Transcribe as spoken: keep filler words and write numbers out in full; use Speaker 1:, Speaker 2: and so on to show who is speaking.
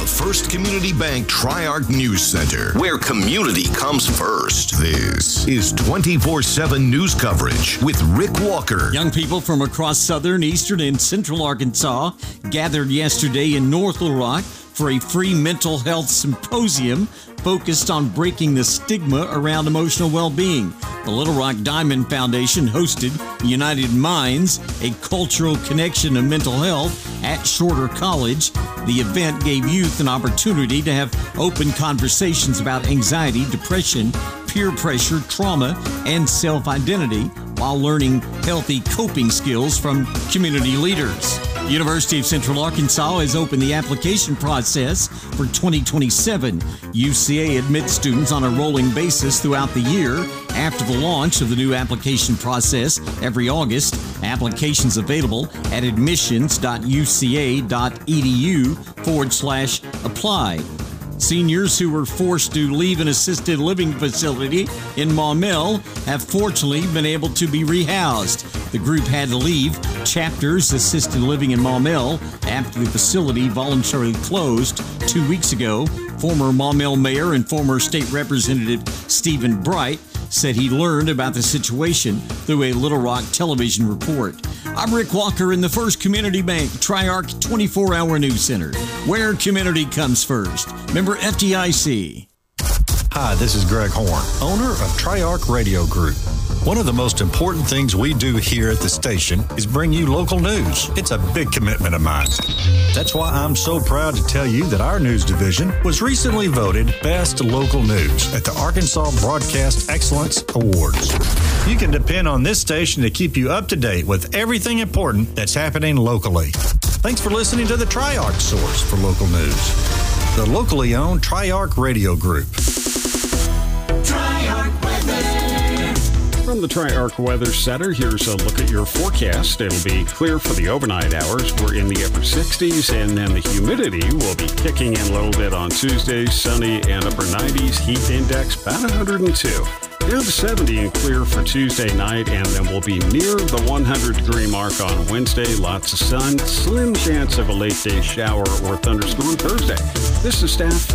Speaker 1: First Community Bank Tri-Arc News Center, where community comes first. This is twenty-four seven news coverage with Rick Walker.
Speaker 2: Young people from across southern, eastern, and central Arkansas gathered yesterday in North Little Rock for a free mental health symposium focused on breaking the stigma around emotional well-being. The Little Rock Diamond Foundation hosted United Minds, a cultural connection of mental health at Shorter College. The event gave youth an opportunity to have open conversations about anxiety, depression, peer pressure, trauma, and self-identity while learning healthy coping skills from community leaders. University of Central Arkansas has opened the application process for twenty twenty-seven. U C A admits students on a rolling basis throughout the year. After the launch of the new application process every August, applications available at admissions.uca.edu forward slash apply. Seniors who were forced to leave an assisted living facility in Maumelle have fortunately been able to be rehoused. The group had to leave Chapters Assisted Living in Maumelle after the facility voluntarily closed two weeks ago. Former Maumelle Mayor and former State Representative Stephen Bright said he learned about the situation through a Little Rock television report. I'm Rick Walker in the First Community Bank Tri-Arc twenty-four hour News Center, where community comes first. Member F D I C.
Speaker 3: Hi, this is Greg Horn, owner of Tri-Arc Radio Group. One of the most important things we do here at the station is bring you local news. It's a big commitment of mine. That's why I'm so proud to tell you that our news division was recently voted Best Local News at the Arkansas Broadcast Excellence Awards. You can depend on this station to keep you up to date with everything important that's happening locally. Thanks for listening to the Tri-Arc source for local news. The locally owned Tri-Arc Radio Group.
Speaker 4: Tri-Arc Weather. From the Tri-Arc Weather Center, here's a look at your forecast. It'll be clear for the overnight hours. We're in the upper sixties, and then the humidity will be kicking in a little bit on Tuesday. Sunny and upper nineties. Heat index about one hundred two. Near the seventy and clear for Tuesday night, and then we'll be near the one hundred degree mark on Wednesday. Lots of sun. Slim chance of a late day shower or thunderstorm Thursday. This is staff